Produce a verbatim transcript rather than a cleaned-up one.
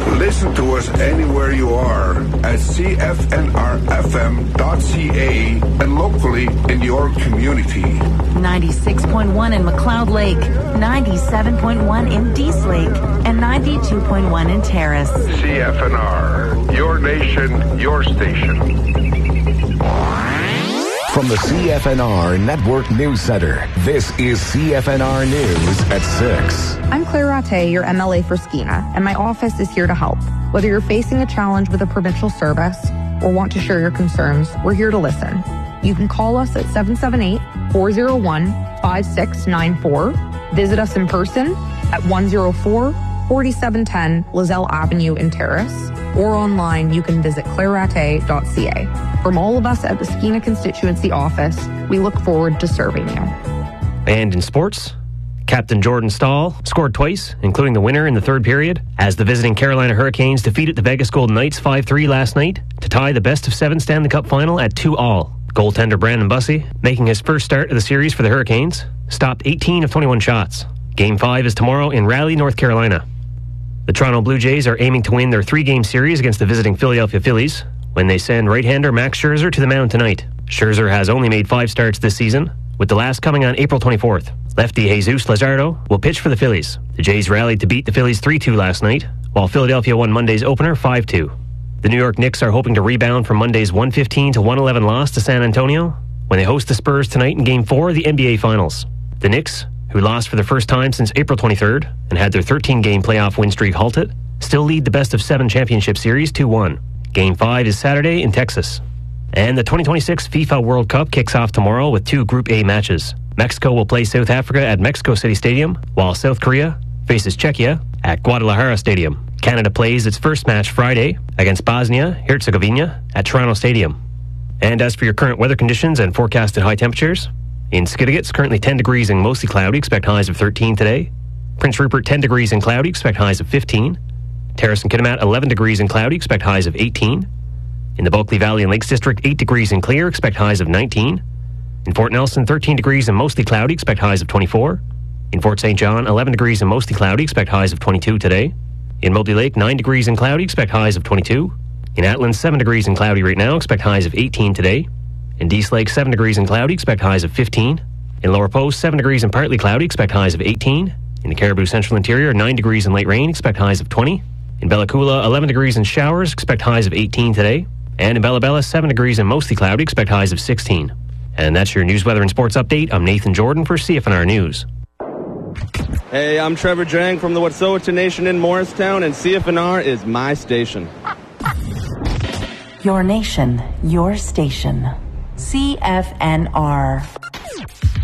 Listen to us anywhere you are at C F N R F M dot C A and locally in your community. ninety-six point one in McLeod Lake, ninety-seven point one in Dease Lake, and ninety-two point one in Terrace. C F N R, your nation, your station. From the C F N R Network News Center, this is C F N R News at six. I'm Claire Ratte, your M L A for Skeena, and my office is here to help. Whether you're facing a challenge with a provincial service or want to share your concerns, we're here to listen. You can call us at seven seven eight, four oh one, five six nine four. Visit us in person at one oh four, forty-seven ten Lozelle Avenue in Terrace, or online you can visit claire ratte dot c a. From all of us at the Skeena Constituency Office, we look forward to serving you. And in sports, Captain Jordan Stahl scored twice, including the winner in the third period, as the visiting Carolina Hurricanes defeated the Vegas Golden Knights five three last night to tie the best-of-seven Stanley Cup final at two all. Goaltender Brandon Bussey, making his first start of the series for the Hurricanes, stopped eighteen of twenty-one shots. Game five is tomorrow in Raleigh, North Carolina. The Toronto Blue Jays are aiming to win their three-game series against the visiting Philadelphia Phillies when they send right-hander Max Scherzer to the mound tonight. Scherzer has only made five starts this season, with the last coming on April twenty-fourth. Lefty Jesus Luzardo will pitch for the Phillies. The Jays rallied to beat the Phillies three two last night, while Philadelphia won Monday's opener five two. The New York Knicks are hoping to rebound from Monday's one fifteen to one eleven loss to San Antonio when they host the Spurs tonight in Game four of the N B A Finals. The Knicks, who lost for the first time since April twenty-third and had their thirteen-game playoff win streak halted, still lead the best-of-seven championship series two one. Game five is Saturday in Texas. And the twenty twenty-six FIFA World Cup kicks off tomorrow with two Group A matches. Mexico will play South Africa at Mexico City Stadium, while South Korea faces Czechia at Guadalajara Stadium. Canada plays its first match Friday against Bosnia-Herzegovina at Toronto Stadium. And as for your current weather conditions and forecasted high temperatures, in Skidegate, it's currently ten degrees and mostly cloudy, expect highs of thirteen today. Prince Rupert, ten degrees and cloudy, expect highs of fifteen. Terrace and Kitimat, eleven degrees and cloudy, expect highs of eighteen. In the Bulkley Valley and Lakes District, eight degrees and clear, expect highs of nineteen. In Fort Nelson, thirteen degrees and mostly cloudy, expect highs of twenty-four. In Fort Saint John, eleven degrees and mostly cloudy, expect highs of twenty-two today. In Mobley Lake, nine degrees and cloudy, expect highs of twenty-two. In Atlan, seven degrees and cloudy right now, expect highs of eighteen today. In Dease Lake, seven degrees and cloudy, expect highs of fifteen. In Lower Post, seven degrees and partly cloudy, expect highs of eighteen. In the Caribou Central Interior, nine degrees and late rain, expect highs of twenty. In Bella Coola, eleven degrees and showers, expect highs of eighteen today. And in Bella Bella, seven degrees and mostly cloudy, expect highs of sixteen. And that's your news, weather, and sports update. I'm Nathan Jordan for C F N R News. Hey, I'm Trevor Drang from the Wet'suwet'en Nation in Morristown, and C F N R is my station. Your nation, your station. C F N R.